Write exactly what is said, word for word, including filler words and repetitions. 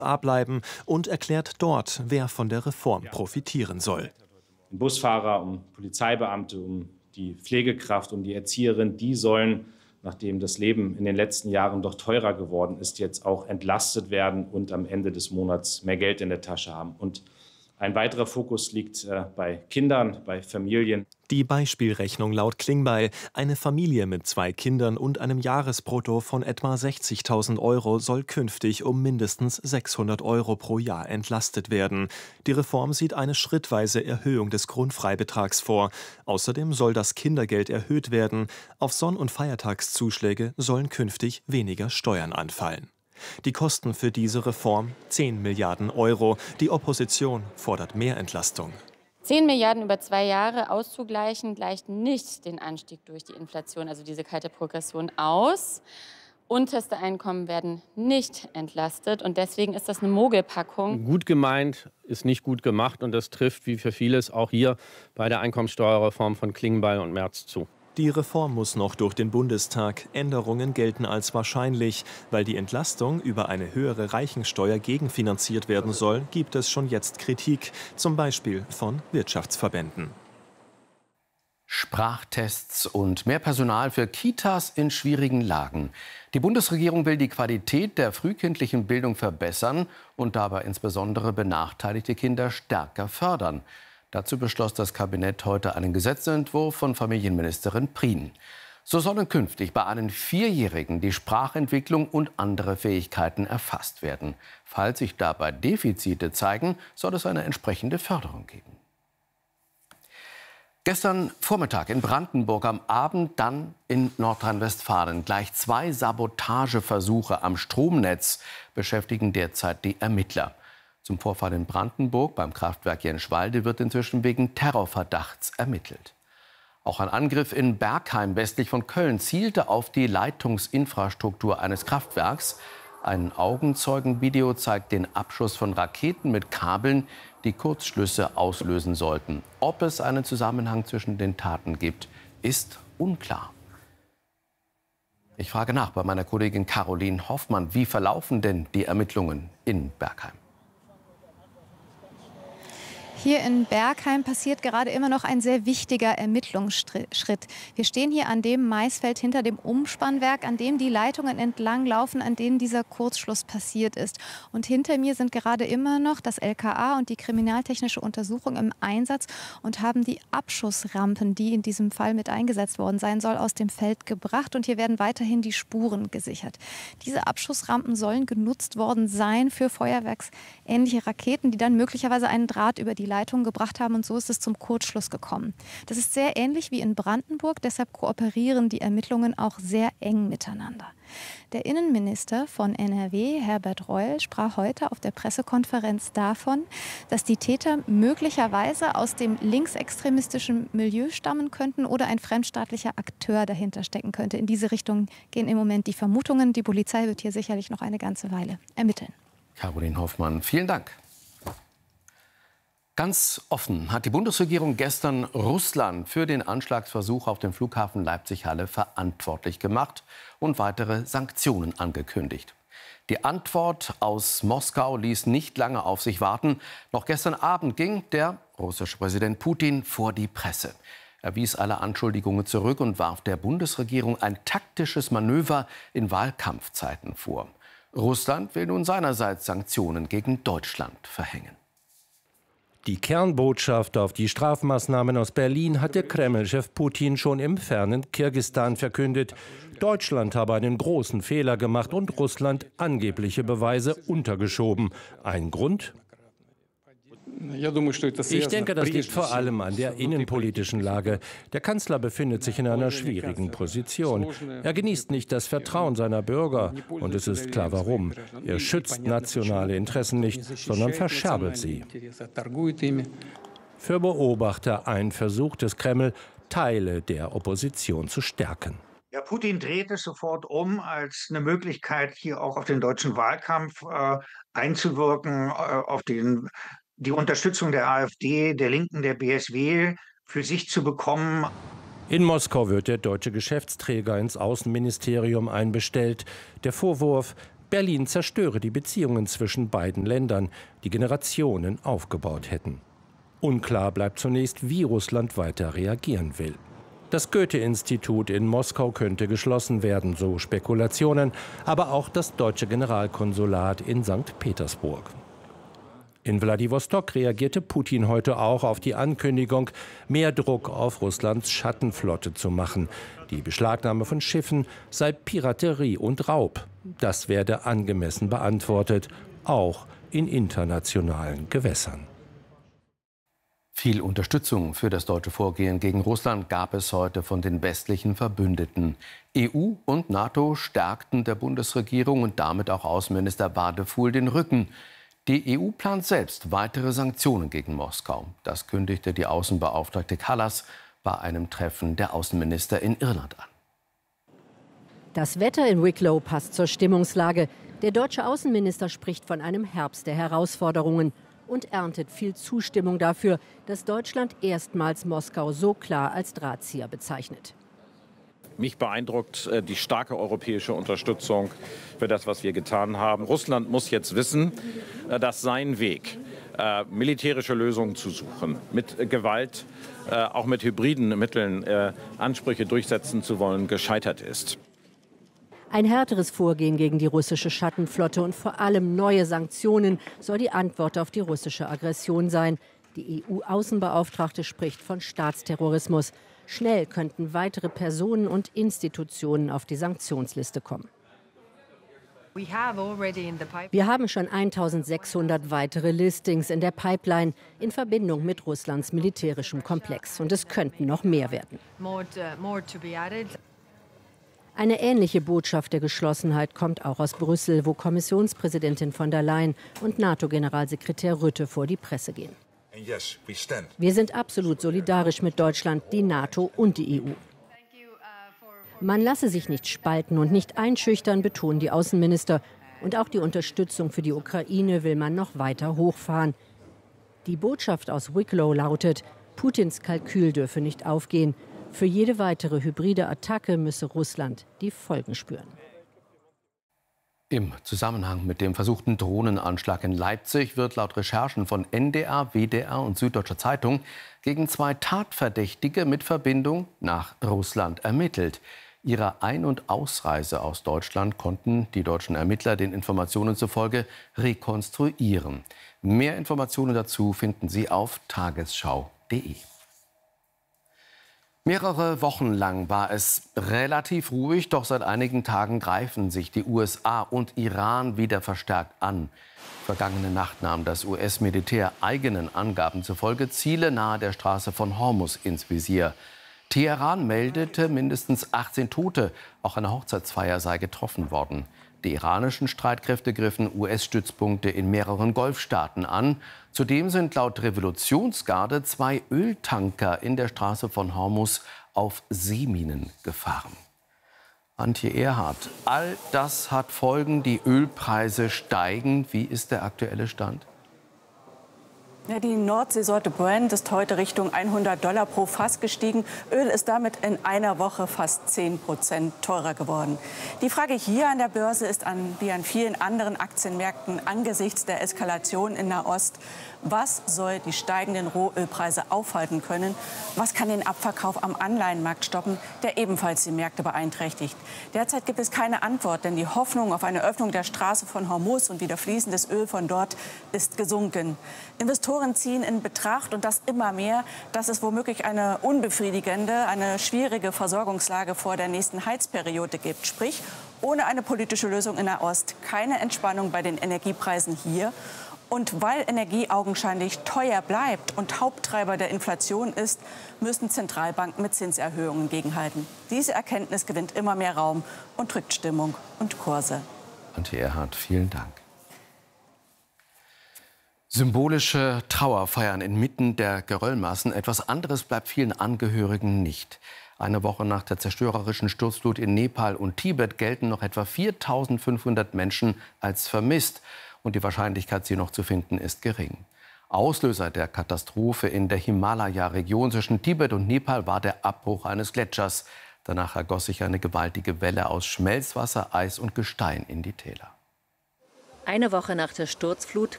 A bleiben und erklärt dort, wer von der Reform profitieren soll. Um Busfahrer, um Polizeibeamte, um die Pflegekraft, um die Erzieherin, die sollen, nachdem das Leben in den letzten Jahren doch teurer geworden ist, jetzt auch entlastet werden und am Ende des Monats mehr Geld in der Tasche haben. Und ein weiterer Fokus liegt äh, bei Kindern, bei Familien. Die Beispielrechnung laut Klingbeil: Eine Familie mit zwei Kindern und einem Jahresbrutto von etwa sechzigtausend Euro soll künftig um mindestens sechshundert Euro pro Jahr entlastet werden. Die Reform sieht eine schrittweise Erhöhung des Grundfreibetrags vor. Außerdem soll das Kindergeld erhöht werden. Auf Sonn- und Feiertagszuschläge sollen künftig weniger Steuern anfallen. Die Kosten für diese Reform zehn Milliarden Euro. Die Opposition fordert mehr Entlastung. zehn Milliarden über zwei Jahre auszugleichen, gleicht nicht den Anstieg durch die Inflation, also diese kalte Progression, aus. Unterste Einkommen werden nicht entlastet und deswegen ist das eine Mogelpackung. Gut gemeint ist nicht gut gemacht und das trifft wie für vieles auch hier bei der Einkommensteuerreform von Klingbeil und Merz zu. Die Reform muss noch durch den Bundestag. Änderungen gelten als wahrscheinlich. Weil die Entlastung über eine höhere Reichensteuer gegenfinanziert werden soll, gibt es schon jetzt Kritik, zum Beispiel von Wirtschaftsverbänden. Sprachtests und mehr Personal für Kitas in schwierigen Lagen. Die Bundesregierung will die Qualität der frühkindlichen Bildung verbessern und dabei insbesondere benachteiligte Kinder stärker fördern. Dazu beschloss das Kabinett heute einen Gesetzentwurf von Familienministerin Prien. So sollen künftig bei allen Vierjährigen die Sprachentwicklung und andere Fähigkeiten erfasst werden. Falls sich dabei Defizite zeigen, soll es eine entsprechende Förderung geben. Gestern Vormittag in Brandenburg, am Abend dann in Nordrhein-Westfalen. Gleich zwei Sabotageversuche am Stromnetz beschäftigen derzeit die Ermittler. Zum Vorfall in Brandenburg beim Kraftwerk Jenschwalde wird inzwischen wegen Terrorverdachts ermittelt. Auch ein Angriff in Bergheim westlich von Köln zielte auf die Leitungsinfrastruktur eines Kraftwerks. Ein Augenzeugenvideo zeigt den Abschuss von Raketen mit Kabeln, die Kurzschlüsse auslösen sollten. Ob es einen Zusammenhang zwischen den Taten gibt, ist unklar. Ich frage nach bei meiner Kollegin Caroline Hoffmann. Wie verlaufen denn die Ermittlungen in Bergheim? Hier in Bergheim passiert gerade immer noch ein sehr wichtiger Ermittlungsschritt. Wir stehen hier an dem Maisfeld hinter dem Umspannwerk, an dem die Leitungen entlang laufen, an denen dieser Kurzschluss passiert ist. Und hinter mir sind gerade immer noch das L K A und die kriminaltechnische Untersuchung im Einsatz und haben die Abschussrampen, die in diesem Fall mit eingesetzt worden sein soll, aus dem Feld gebracht. Und hier werden weiterhin die Spuren gesichert. Diese Abschussrampen sollen genutzt worden sein für feuerwerksähnliche Raketen, die dann möglicherweise einen Draht über die Leitung gebracht haben, und so ist es zum Kurzschluss gekommen. Das ist sehr ähnlich wie in Brandenburg, deshalb kooperieren die Ermittlungen auch sehr eng miteinander. Der Innenminister von N R W, Herbert Reul, sprach heute auf der Pressekonferenz davon, dass die Täter möglicherweise aus dem linksextremistischen Milieu stammen könnten oder ein fremdstaatlicher Akteur dahinter stecken könnte. In diese Richtung gehen im Moment die Vermutungen. Die Polizei wird hier sicherlich noch eine ganze Weile ermitteln. Caroline Hoffmann, vielen Dank. Ganz offen hat die Bundesregierung gestern Russland für den Anschlagsversuch auf dem Flughafen Leipzig-Halle verantwortlich gemacht und weitere Sanktionen angekündigt. Die Antwort aus Moskau ließ nicht lange auf sich warten. Noch gestern Abend ging der russische Präsident Putin vor die Presse. Er wies alle Anschuldigungen zurück und warf der Bundesregierung ein taktisches Manöver in Wahlkampfzeiten vor. Russland will nun seinerseits Sanktionen gegen Deutschland verhängen. Die Kernbotschaft auf die Strafmaßnahmen aus Berlin hat der Kreml-Chef Putin schon im fernen Kirgisistan verkündet. Deutschland habe einen großen Fehler gemacht und Russland angebliche Beweise untergeschoben. Ein Grund? Ich denke, das liegt vor allem an der innenpolitischen Lage. Der Kanzler befindet sich in einer schwierigen Position. Er genießt nicht das Vertrauen seiner Bürger. Und es ist klar, warum. Er schützt nationale Interessen nicht, sondern verscherbelt sie. Für Beobachter ein Versuch des Kreml, Teile der Opposition zu stärken. Ja, Putin dreht es sofort um als eine Möglichkeit, hier auch auf den deutschen Wahlkampf äh, einzuwirken, äh, auf den die Unterstützung der AfD, der Linken, der B S W für sich zu bekommen. In Moskau wird der deutsche Geschäftsträger ins Außenministerium einbestellt. Der Vorwurf: Berlin zerstöre die Beziehungen zwischen beiden Ländern, die Generationen aufgebaut hätten. Unklar bleibt zunächst, wie Russland weiter reagieren will. Das Goethe-Institut in Moskau könnte geschlossen werden, so Spekulationen, aber auch das deutsche Generalkonsulat in Sankt Petersburg. In Wladiwostok reagierte Putin heute auch auf die Ankündigung, mehr Druck auf Russlands Schattenflotte zu machen. Die Beschlagnahme von Schiffen sei Piraterie und Raub. Das werde angemessen beantwortet, auch in internationalen Gewässern. Viel Unterstützung für das deutsche Vorgehen gegen Russland gab es heute von den westlichen Verbündeten. E U und NATO stärkten der Bundesregierung und damit auch Außenminister Wadefuhl den Rücken. Die E U plant selbst weitere Sanktionen gegen Moskau. Das kündigte die Außenbeauftragte Kallas bei einem Treffen der Außenminister in Irland an. Das Wetter in Wicklow passt zur Stimmungslage. Der deutsche Außenminister spricht von einem Herbst der Herausforderungen und erntet viel Zustimmung dafür, dass Deutschland erstmals Moskau so klar als Drahtzieher bezeichnet. Mich beeindruckt äh, die starke europäische Unterstützung für das, was wir getan haben. Russland muss jetzt wissen, äh, dass sein Weg, äh, militärische Lösungen zu suchen, mit äh, Gewalt, äh, auch mit hybriden Mitteln äh, Ansprüche durchsetzen zu wollen, gescheitert ist. Ein härteres Vorgehen gegen die russische Schattenflotte und vor allem neue Sanktionen soll die Antwort auf die russische Aggression sein. Die E U-Außenbeauftragte spricht von Staatsterrorismus. Schnell könnten weitere Personen und Institutionen auf die Sanktionsliste kommen. Wir haben schon eintausendsechshundert weitere Listings in der Pipeline in Verbindung mit Russlands militärischem Komplex. Und es könnten noch mehr werden. Eine ähnliche Botschaft der Geschlossenheit kommt auch aus Brüssel, wo Kommissionspräsidentin von der Leyen und NATO-Generalsekretär Rutte vor die Presse gehen. Wir sind absolut solidarisch mit Deutschland, die NATO und die E U. Man lasse sich nicht spalten und nicht einschüchtern, betonen die Außenminister. Und auch die Unterstützung für die Ukraine will man noch weiter hochfahren. Die Botschaft aus Wicklow lautet, Putins Kalkül dürfe nicht aufgehen. Für jede weitere hybride Attacke müsse Russland die Folgen spüren. Im Zusammenhang mit dem versuchten Drohnenanschlag in Leipzig wird laut Recherchen von N D R, W D R und Süddeutscher Zeitung gegen zwei Tatverdächtige mit Verbindung nach Russland ermittelt. Ihre Ein- und Ausreise aus Deutschland konnten die deutschen Ermittler den Informationen zufolge rekonstruieren. Mehr Informationen dazu finden Sie auf tagesschau punkt de. Mehrere Wochen lang war es relativ ruhig, doch seit einigen Tagen greifen sich die U S A und Iran wieder verstärkt an. Vergangene Nacht nahm das U S-Militär eigenen Angaben zufolge Ziele nahe der Straße von Hormuz ins Visier. Teheran meldete mindestens achtzehn Tote, auch eine Hochzeitsfeier sei getroffen worden. Die iranischen Streitkräfte griffen U S-Stützpunkte in mehreren Golfstaaten an. Zudem sind laut Revolutionsgarde zwei Öltanker in der Straße von Hormuz auf Seeminen gefahren. Antje Erhardt, all das hat Folgen, die Ölpreise steigen. Wie ist der aktuelle Stand? Ja, die Nordseesorte Brent ist heute Richtung hundert Dollar pro Fass gestiegen. Öl ist damit in einer Woche fast zehn Prozent teurer geworden. Die Frage hier an der Börse ist an, wie an vielen anderen Aktienmärkten angesichts der Eskalation in Nahost: Was soll die steigenden Rohölpreise aufhalten können? Was kann den Abverkauf am Anleihenmarkt stoppen, der ebenfalls die Märkte beeinträchtigt? Derzeit gibt es keine Antwort, denn die Hoffnung auf eine Öffnung der Straße von Hormuz und wieder fließendes Öl von dort ist gesunken. Investoren ziehen in Betracht, und das immer mehr, dass es womöglich eine unbefriedigende, eine schwierige Versorgungslage vor der nächsten Heizperiode gibt. Sprich, ohne eine politische Lösung in Nahost keine Entspannung bei den Energiepreisen hier. Und weil Energie augenscheinlich teuer bleibt und Haupttreiber der Inflation ist, müssen Zentralbanken mit Zinserhöhungen gegenhalten. Diese Erkenntnis gewinnt immer mehr Raum und drückt Stimmung und Kurse. Antje Erhardt, vielen Dank. Symbolische Trauerfeiern inmitten der Geröllmassen. Etwas anderes bleibt vielen Angehörigen nicht. Eine Woche nach der zerstörerischen Sturzflut in Nepal und Tibet gelten noch etwa viertausendfünfhundert Menschen als vermisst. Und die Wahrscheinlichkeit, sie noch zu finden, ist gering. Auslöser der Katastrophe in der Himalaya-Region zwischen Tibet und Nepal war der Abbruch eines Gletschers. Danach ergoss sich eine gewaltige Welle aus Schmelzwasser, Eis und Gestein in die Täler. Eine Woche nach der Sturzflut